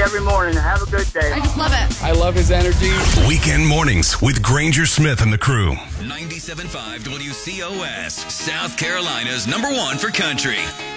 every morning. Have a good day. I just love it. I love his energy. Weekend mornings with Granger Smith and the crew. 97.5 WCOS, South Carolina's #1 for country.